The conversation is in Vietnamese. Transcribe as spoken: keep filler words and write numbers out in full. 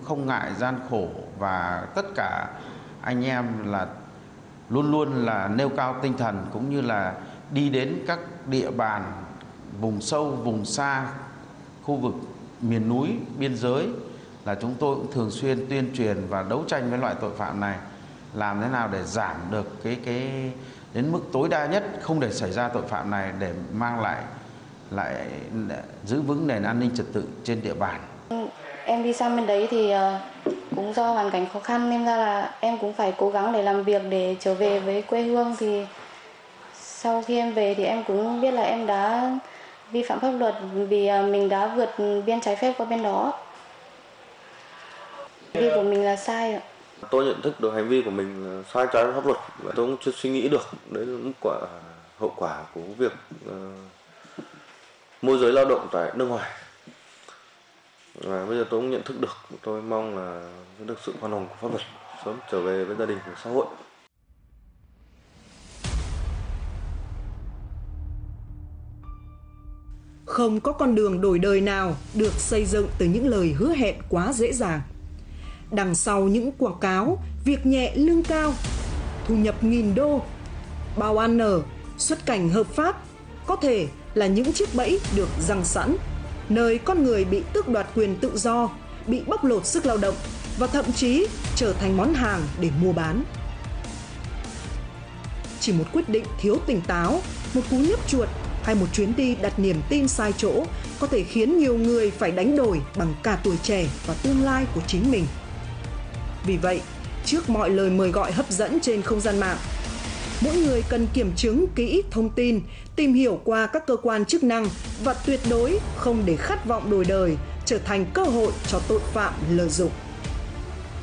không ngại gian khổ, và tất cả anh em là luôn luôn là nêu cao tinh thần, cũng như là đi đến các địa bàn vùng sâu, vùng xa, khu vực miền núi, biên giới, là chúng tôi cũng thường xuyên tuyên truyền và đấu tranh với loại tội phạm này, làm thế nào để giảm được cái cái đến mức tối đa nhất, không để xảy ra tội phạm này, để mang lại lại giữ vững nền an ninh trật tự trên địa bàn. Em đi sang bên đấy thì cũng do hoàn cảnh khó khăn nên ra là em cũng phải cố gắng để làm việc để trở về với quê hương. Thì sau khi em về thì em cũng biết là em đã vi phạm pháp luật vì mình đã vượt biên trái phép qua bên đó. Hành vi của mình là sai ạ. Tôi nhận thức được hành vi của mình sai trái pháp luật, và tôi cũng chưa suy nghĩ được đến quả hậu quả của việc uh, môi giới lao động tại nước ngoài. Và bây giờ tôi cũng nhận thức được, tôi mong là sẽ được sự khoan hồng của pháp luật, sớm trở về với gia đình và xã hội. Không có con đường đổi đời nào được xây dựng từ những lời hứa hẹn quá dễ dàng. Đằng sau những quảng cáo, việc nhẹ lương cao, thu nhập nghìn đô, bao ăn ở, xuất cảnh hợp pháp, có thể là những chiếc bẫy được giăng sẵn, nơi con người bị tước đoạt quyền tự do, bị bóc lột sức lao động và thậm chí trở thành món hàng để mua bán. Chỉ một quyết định thiếu tỉnh táo, một cú nhấp chuột hay một chuyến đi đặt niềm tin sai chỗ có thể khiến nhiều người phải đánh đổi bằng cả tuổi trẻ và tương lai của chính mình. Vì vậy, trước mọi lời mời gọi hấp dẫn trên không gian mạng, mỗi người cần kiểm chứng kỹ thông tin, tìm hiểu qua các cơ quan chức năng và tuyệt đối không để khát vọng đổi đời trở thành cơ hội cho tội phạm lợi dụng.